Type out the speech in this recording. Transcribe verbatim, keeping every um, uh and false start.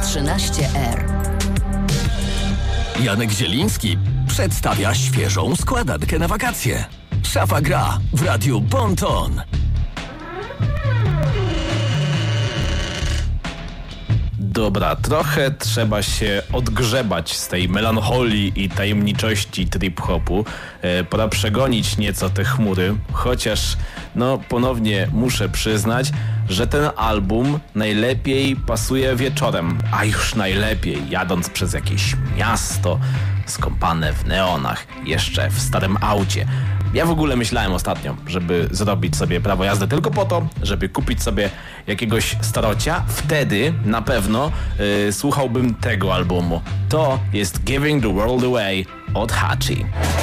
trzynaście R. Janek Zieliński przedstawia świeżą składankę na wakacje. Szafa gra w radiu Bon Ton. Dobra, trochę trzeba się odgrzebać z tej melancholii i tajemniczości trip-hopu. E, pora przegonić nieco te chmury, chociaż no ponownie muszę przyznać, że ten album najlepiej pasuje wieczorem, a już najlepiej jadąc przez jakieś miasto skąpane w neonach, jeszcze w starym aucie. Ja w ogóle myślałem ostatnio, żeby zrobić sobie prawo jazdy tylko po to, żeby kupić sobie jakiegoś starocia. Wtedy na pewno yy, słuchałbym tego albumu. To jest Giving the World Away od Hachi.